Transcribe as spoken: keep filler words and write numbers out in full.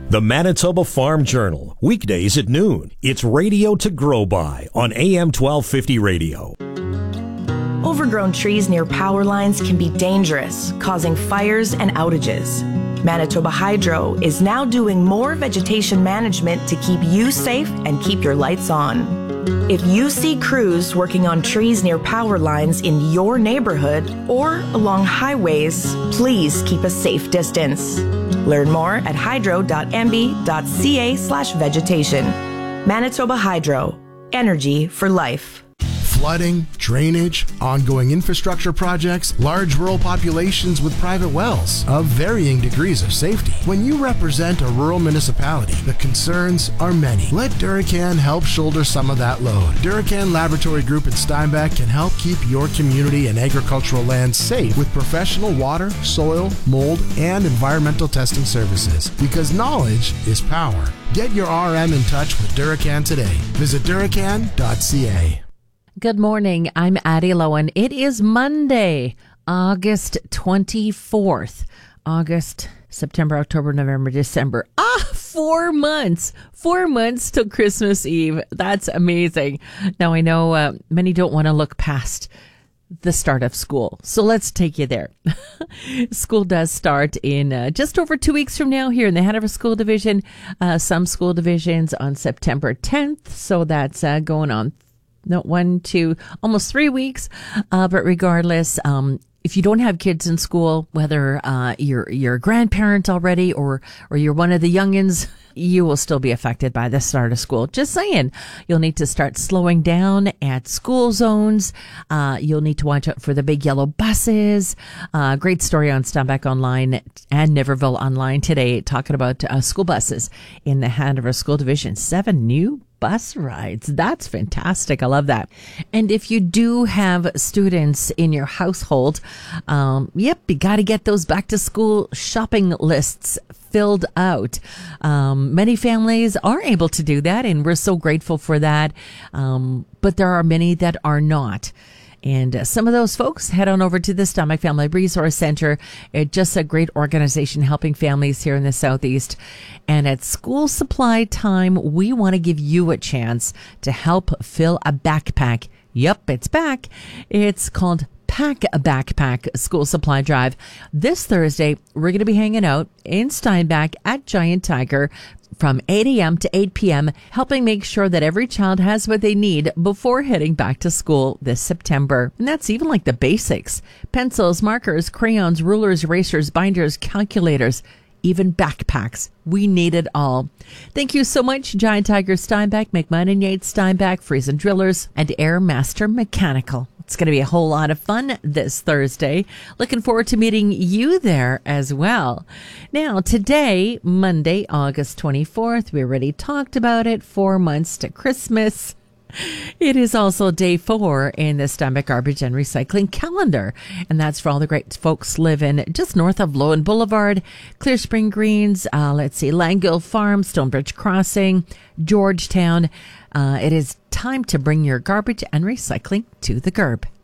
The Manitoba Farm Journal, weekdays at noon. It's radio to grow by on A M twelve fifty radio. Overgrown trees near power lines can be dangerous, causing fires and outages. Manitoba Hydro is now doing more vegetation management to keep you safe and keep your lights on. If you see crews working on trees near power lines in your neighborhood or along highways, please keep a safe distance. Learn more at hydro.mb.ca slash vegetation. Manitoba Hydro. Energy for life. Flooding, drainage, ongoing infrastructure projects, large rural populations with private wells of varying degrees of safety. When you represent a rural municipality, the concerns are many. Let Duracan help shoulder some of that load. Duracan Laboratory Group in Steinbach can help keep your community and agricultural land safe with professional water, soil, mold, and environmental testing services. Because knowledge is power. Get your R M in touch with Duracan today. Visit duracan dot c a. Good morning. I'm Addie Lowen. It is Monday, August twenty-fourth. August, September, October, November, December. Ah, four months. Four months till Christmas Eve. That's amazing. Now, I know uh, many don't want to look past the start of school. So let's take you there. School does start in uh, just over two weeks from now here in the Hanover School Division. Uh, some school divisions on September tenth. So that's uh, going on No, one, two, almost three weeks. Uh, but regardless, um, if you don't have kids in school, whether uh, you're you're a grandparent already or or you're one of the youngins, you will still be affected by the start of school. Just saying, you'll need to start slowing down at school zones. Uh, you'll need to watch out for the big yellow buses. Uh, great story on Steinbach Online and Niverville Online today, talking about uh, school buses in the Hanover School Division. Seven new bus rides. That's fantastic. I love that. And if you do have students in your household, um, yep, you got to get those back to school shopping lists filled out. Um, many families are able to do that, and we're so grateful for that. Um, but there are many that are not. And uh, some of those folks, head on over to the Steinbach Family Resource Center. It's just a great organization helping families here in the Southeast. And at school supply time, we want to give you a chance to help fill a backpack. Yep, it's back. It's called Pack a Backpack School Supply Drive. This Thursday, we're going to be hanging out in Steinbach at Giant Tiger from eight a.m. to eight p.m., helping make sure that every child has what they need before heading back to school this September. And that's even like the basics. Pencils, markers, crayons, rulers, erasers, binders, calculators, even backpacks. We need it all. Thank you so much, Giant Tiger Steinbach, McMahon and Yates Steinbach, Friesen Drillers, and Air Master Mechanical. It's going to be a whole lot of fun this Thursday. Looking forward to meeting you there as well. Now, today, Monday, August twenty-fourth, we already talked about it, four months to Christmas. It is also day four in the Steinbach Garbage and Recycling calendar. And that's for all the great folks living just north of Lowen Boulevard, Clear Spring Greens, uh, let's see, Langhill Farm, Stonebridge Crossing, Georgetown. Uh, it is time to bring your garbage and recycling to the G U R B.